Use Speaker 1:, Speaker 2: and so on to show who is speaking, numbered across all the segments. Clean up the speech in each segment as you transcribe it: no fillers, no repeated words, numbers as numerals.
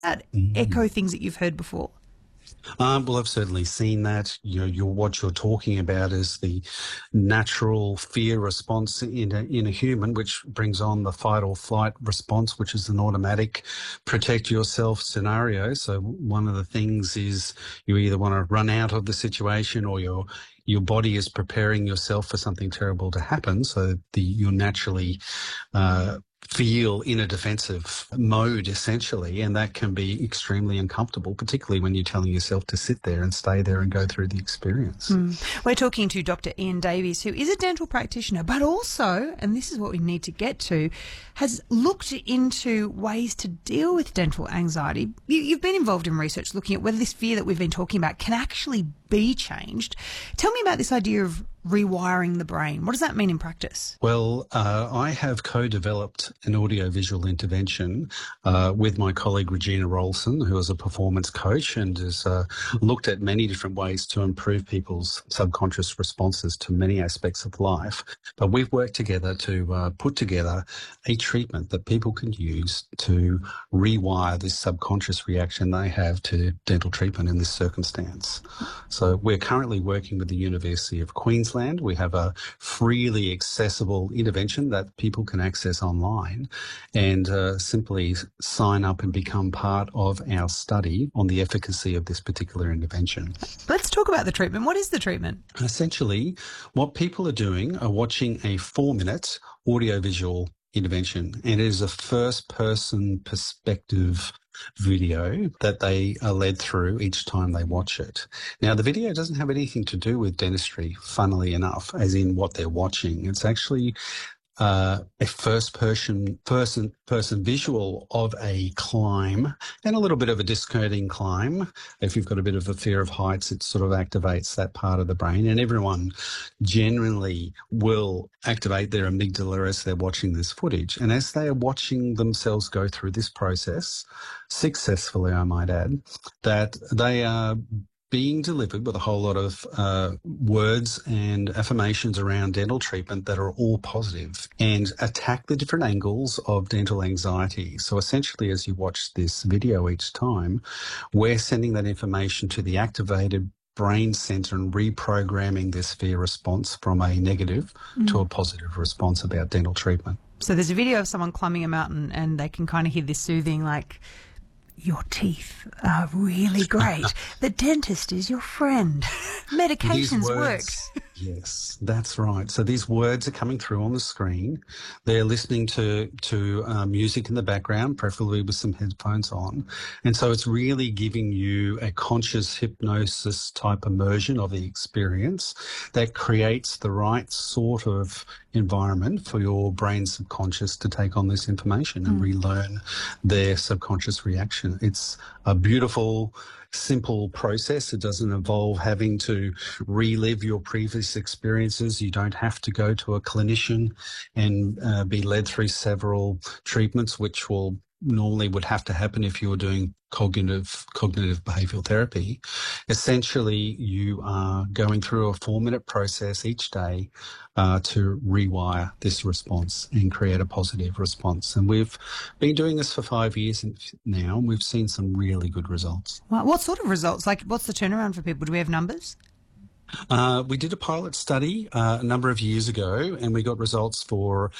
Speaker 1: That
Speaker 2: Mm.
Speaker 1: echo things that you've heard before?
Speaker 2: Well, I've certainly seen that. What you're talking about is the natural fear response in a human, which brings on the fight or flight response, which is an automatic protect yourself scenario. So one of the things is you either want to run out of the situation or your body is preparing yourself for something terrible to happen. So you're naturally feel in a defensive mode, essentially, and that can be extremely uncomfortable, particularly when you're telling yourself to sit there and stay there and go through the experience.
Speaker 1: We're talking to Dr. Ian Davies, who is a dental practitioner, but also, and this is what we need to get to, has looked into ways to deal with dental anxiety. You've been involved in research looking at whether this fear that we've been talking about can actually be changed. Tell me about this idea of rewiring the brain. What does that mean in practice?
Speaker 2: Well, I have co-developed an audiovisual intervention with my colleague Regina Rolson, who is a performance coach and has looked at many different ways to improve people's subconscious responses to many aspects of life. But we've worked together to put together a treatment that people can use to rewire this subconscious reaction they have to dental treatment in this circumstance. So we're currently working with the University of Queensland. We have a freely accessible intervention that people can access online and simply sign up and become part of our study on the efficacy of this particular intervention.
Speaker 1: Let's talk about the treatment. What is the treatment?
Speaker 2: Essentially, what people are doing are watching a 4-minute audiovisual intervention, and it is a first-person perspective video that they are led through each time they watch it. Now, the video doesn't have anything to do with dentistry, funnily enough, as in what they're watching. It's actually a first-person visual of a climb and a little bit of a disconcerting climb. If you've got a bit of a fear of heights, it sort of activates that part of the brain, and everyone generally will activate their amygdala as they're watching this footage. And as they are watching themselves go through this process, successfully, I might add, that they are being delivered with a whole lot of words and affirmations around dental treatment that are all positive and attack the different angles of dental anxiety. So essentially, as you watch this video each time, we're sending that information to the activated brain center and reprogramming this fear response from a negative to a positive response about dental treatment.
Speaker 1: So there's a video of someone climbing a mountain and they can kind of hear this soothing, like, your teeth are really great. The dentist is your friend. Medications work.
Speaker 2: Yes, that's right. So these words are coming through on the screen. They're listening to music in the background, preferably with some headphones on. And so it's really giving you a conscious hypnosis type immersion of the experience that creates the right sort of environment for your brain subconscious to take on this information and relearn their subconscious reaction. It's a beautiful, simple process. It doesn't involve having to relive your previous experiences. You don't have to go to a clinician and be led through several treatments, which will normally would have to happen if you were doing cognitive behavioral therapy. Essentially, you are going through a 4-minute process each day to rewire this response and create a positive response. And we've been doing this for 5 years now, and we've seen some really good results.
Speaker 1: Well, what sort of results? Like, what's the turnaround for people? Do we have numbers?
Speaker 2: We did a pilot study a number of years ago, and we got results for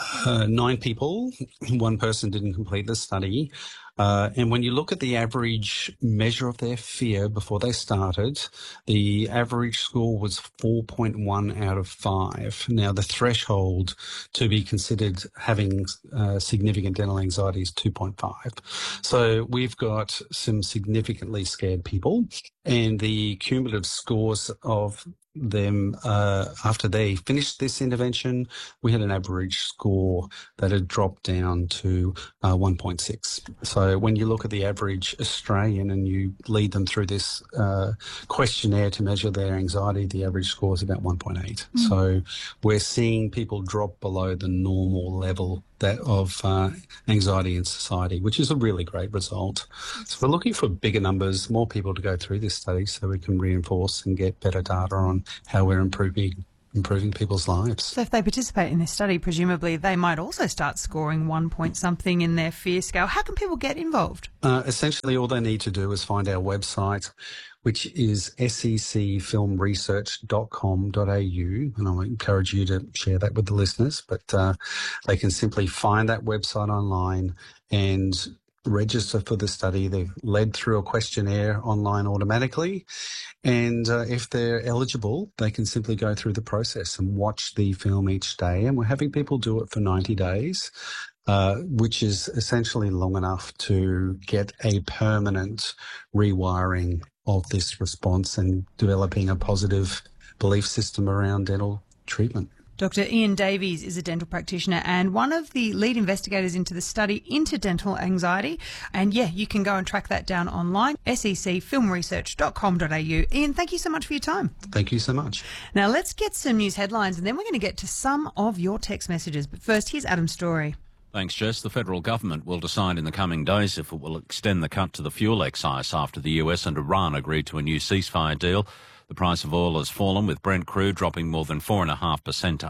Speaker 2: 9 people. One person didn't complete the study. And when you look at the average measure of their fear before they started, the average score was 4.1 out of 5. Now, the threshold to be considered having significant dental anxiety is 2.5. So we've got some significantly scared people, and the cumulative scores of them after they finished this intervention, we had an average score that had dropped down to 1.6. So when you look at the average Australian and you lead them through this questionnaire to measure their anxiety, the average score is about 1.8. So we're seeing people drop below the normal level that of anxiety in society, which is a really great result. So we're looking for bigger numbers, more people to go through this study so we can reinforce and get better data on how we're improving improving people's lives.
Speaker 1: So if they participate in this study, presumably they might also start scoring 1 point something in their fear scale. How can people get involved?
Speaker 2: Essentially, all they need to do is find our website, which is secfilmresearch.com.au, and I encourage you to share that with the listeners, but they can simply find that website online and register for the study. They're led through a questionnaire online automatically, and if they're eligible, they can simply go through the process and watch the film each day, and we're having people do it for 90 days. Which is essentially long enough to get a permanent rewiring of this response and developing a positive belief system around dental treatment.
Speaker 1: Dr. Ian Davies is a dental practitioner and one of the lead investigators into the study into dental anxiety. And yeah, you can go and track that down online, secfilmresearch.com.au. Ian, thank you so much for your time.
Speaker 2: Thank you so much.
Speaker 1: Now let's get some news headlines and then we're going to get to some of your text messages. But first, here's Adam's story.
Speaker 3: Thanks, Jess. The federal government will decide in the coming days if it will extend the cut to the fuel excise after the US and Iran agreed to a new ceasefire deal. The price of oil has fallen, with Brent crude dropping more than 4.5% to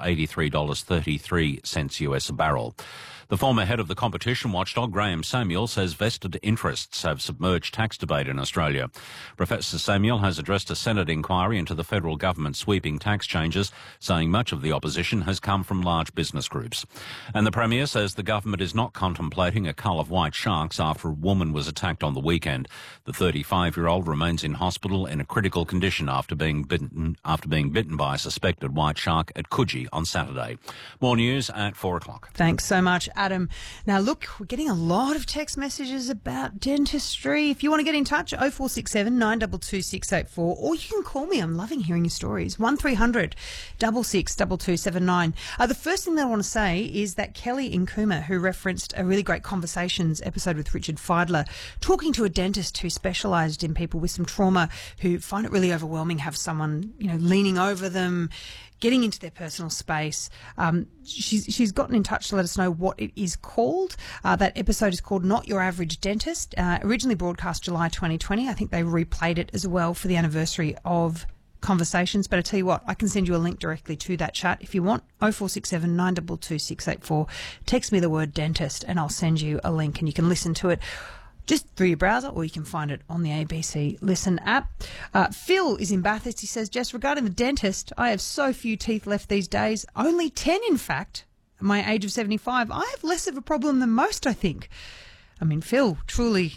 Speaker 3: $83.33 US a barrel. The former head of the competition watchdog, Graham Samuel, says vested interests have submerged tax debate in Australia. Professor Samuel has addressed a Senate inquiry into the federal government's sweeping tax changes, saying much of the opposition has come from large business groups. And the Premier says the government is not contemplating a cull of white sharks after a woman was attacked on the weekend. The 35-year-old remains in hospital in a critical condition after being bitten by a suspected white shark at Coogee on Saturday. More news at 4 o'clock.
Speaker 1: Thanks so much, Adam. Now, look, we're getting a lot of text messages about dentistry. If you want to get in touch, 0467 922 684, or you can call me. I'm loving hearing your stories. 1300 66 2279. The first thing that I want to say is that Kelly Nkuma, who referenced a really great Conversations episode with Richard Feidler, talking to a dentist who specialised in people with some trauma who find it really overwhelming, have someone, leaning over them, getting into their personal space. She's gotten in touch to let us know what it is called. That episode is called Not Your Average Dentist, originally broadcast July 2020. I think they replayed it as well for the anniversary of Conversations. But I tell you what, I can send you a link directly to that chat if you want. 0467 922 684. Text me the word dentist and I'll send you a link and you can listen to it just through your browser, or you can find it on the ABC Listen app. Phil is in Bathurst. He says, Jess, regarding the dentist, I have so few teeth left these days. Only 10, in fact. At my age of 75, I have less of a problem than most, I think. I mean, Phil, truly,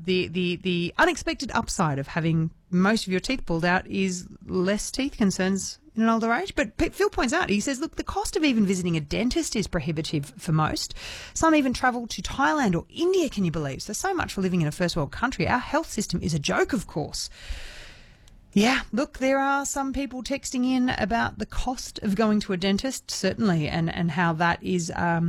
Speaker 1: the unexpected upside of having most of your teeth pulled out is less teeth concerns in an older age. But Phil points out, he says, look, the cost of even visiting a dentist is prohibitive for most. Some even travel to Thailand or India, can you believe? So much for living in a first world country. Our health system is a joke, of course. Yeah, look, there are some people texting in about the cost of going to a dentist, certainly, and how that is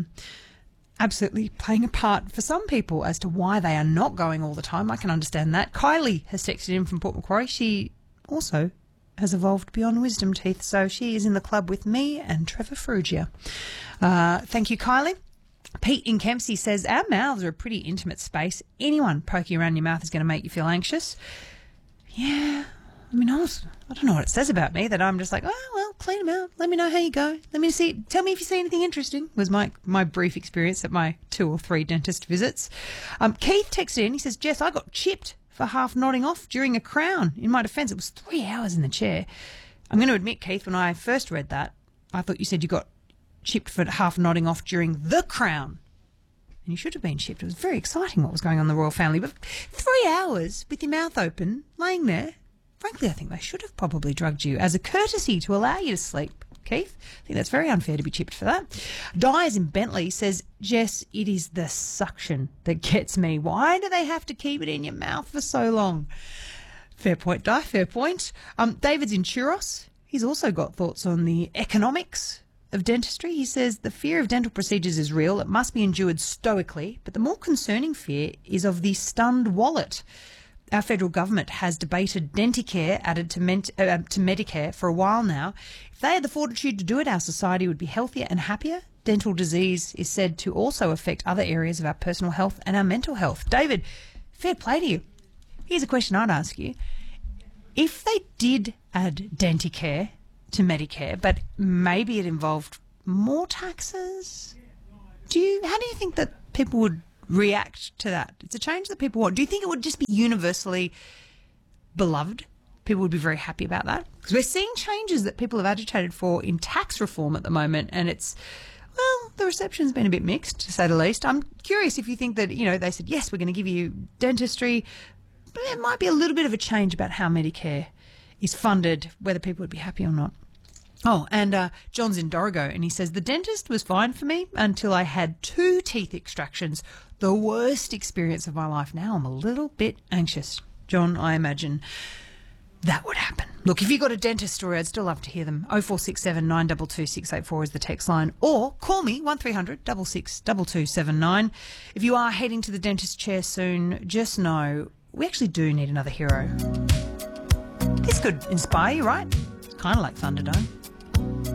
Speaker 1: absolutely playing a part for some people as to why they are not going all the time. I can understand that. Kylie has texted in from Port Macquarie. She also has evolved beyond wisdom teeth, so she is in the club with me and Trevor Ferrugia. Thank you, Kylie. Pete in Kempsey says, our mouths are a pretty intimate space. Anyone poking around your mouth is going to make you feel anxious. Yeah, I mean, I don't know what it says about me that I'm just like, oh, well, clean them out. Let me know how you go. Let me see. Tell me if you see anything interesting, was my brief experience at my 2 or 3 dentist visits. Keith texted in. He says, Jess, I got chipped for half nodding off during a crown. In my defence, it was 3 hours in the chair. I'm going to admit, Keith, when I first read that, I thought you said you got chipped for half nodding off during the crown. And you should have been chipped. It was very exciting what was going on in the royal family. But 3 hours with your mouth open, laying there, frankly, I think they should have probably drugged you as a courtesy to allow you to sleep. Keith, I think that's very unfair to be chipped for that. Dyers in Bentley says, Jess, it is the suction that gets me. Why do they have to keep it in your mouth for so long? Fair point, Di, fair point. David's in Churros. He's also got thoughts on the economics of dentistry. He says the fear of dental procedures is real. It must be endured stoically. But the more concerning fear is of the stunned wallet. Our federal government has debated Denticare added to Medicare for a while now. If they had the fortitude to do it, our society would be healthier and happier. Dental disease is said to also affect other areas of our personal health and our mental health. David, fair play to you. Here's a question I'd ask you. If they did add Denticare to Medicare, but maybe it involved more taxes. How do you think that people would react to that? It's a change that people want. Do you think it would just be universally beloved? People would be very happy about that? Because we're seeing changes that people have agitated for in tax reform at the moment, and the reception's been a bit mixed, to say the least. I'm curious if you think that, they said, yes, we're going to give you dentistry, but there might be a little bit of a change about how Medicare is funded, whether people would be happy or not. Oh, and John's in Dorrigo, and he says, the dentist was fine for me until I had 2 teeth extractions. The worst experience of my life. Now I'm a little bit anxious. John, I imagine that would happen. Look, if you've got a dentist story, I'd still love to hear them. 0467 922 684 is the text line. Or call me, 1300 66 2279. If you are heading to the dentist chair soon, just know we actually do need another hero. This could inspire you, right? It's kind of like Thunderdome.